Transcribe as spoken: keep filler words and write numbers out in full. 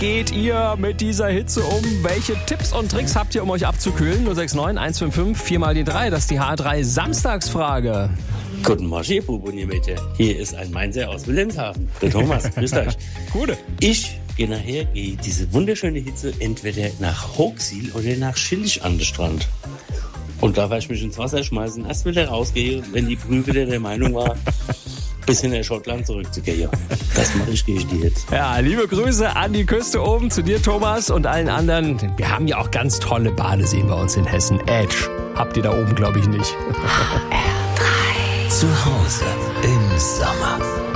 geht ihr mit dieser Hitze um? Welche Tipps und Tricks habt ihr, um euch abzukühlen? null sechs neun eins fünf fünf vier mal die drei, das ist die H drei Samstagsfrage. Guten Morgen, ihr Buben und ihr Mädchen. Hier ist ein Mainzer aus Wilhelmshaven. Der Thomas, grüßt euch. Gute. Ich gehe nachher, gehe diese wunderschöne Hitze entweder nach Hochsiel oder nach Schillig an den Strand. Und da werde ich mich ins Wasser schmeißen, erst wieder rausgehe, wenn die Brühe wieder der Meinung war, bis in der Schottland zurückzugehen. Das mache ich, gehe ich die jetzt. Ja, liebe Grüße an die Küste oben, zu dir Thomas und allen anderen. Wir haben ja auch ganz tolle Badeseen bei uns in Hessen. Edge habt ihr da oben, glaube ich, nicht. H R drei. Zu Hause im Sommer.